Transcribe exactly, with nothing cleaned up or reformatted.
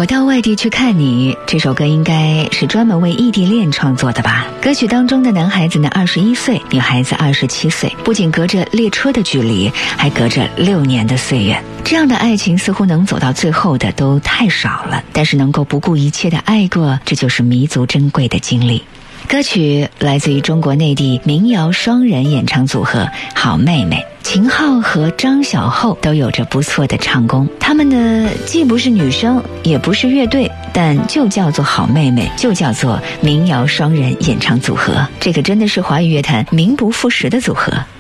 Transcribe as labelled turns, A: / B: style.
A: 我到外地去看你，这首歌应该是专门为异地恋创作的吧。歌曲当中的男孩子呢二十一岁，女孩子二十七岁，不仅隔着列车的距离，还隔着六年的岁月。这样的爱情似乎能走到最后的都太少了，但是能够不顾一切的爱过，这就是弥足珍贵的经历。歌曲来自于中国内地民谣双人演唱组合好妹妹，秦昊和张小厚都有着不错的唱功。他们呢既不是女生也不是乐队，但就叫做好妹妹，就叫做民谣双人演唱组合。这个真的是华语乐坛名不副实的组合。